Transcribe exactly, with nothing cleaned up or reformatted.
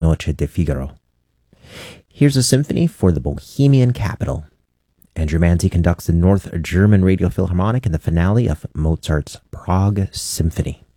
Noche de Figaro. Here's a symphony for the Bohemian capital. Andrew Manzi conducts the North German Radio Philharmonic in the finale of Mozart's Prague Symphony.